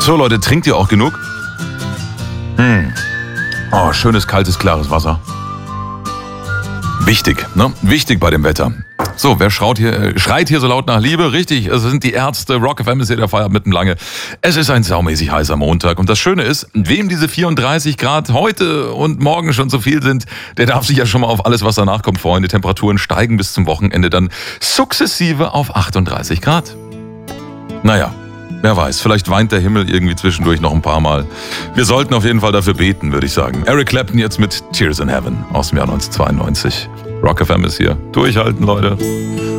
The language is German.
So Leute, trinkt ihr auch genug? Oh, schönes, kaltes, klares Wasser. Wichtig, ne? Wichtig bei dem Wetter. So, wer schreit hier so laut nach Liebe? Richtig, es sind die Ärzte. Rock FM ist hier der Feierabend mitten lange. Es ist ein saumäßig heißer Montag. Und das Schöne ist, wem diese 34 Grad heute und morgen schon zu viel sind, der darf sich ja schon mal auf alles, was danach kommt, freuen. Die Temperaturen steigen bis zum Wochenende dann sukzessive auf 38 Grad. Naja, wer weiß, vielleicht weint der Himmel irgendwie zwischendurch noch ein paar Mal. Wir sollten auf jeden Fall dafür beten, würde ich sagen. Eric Clapton jetzt mit Tears in Heaven aus dem Jahr 1992. Rock FM ist hier. Durchhalten, Leute.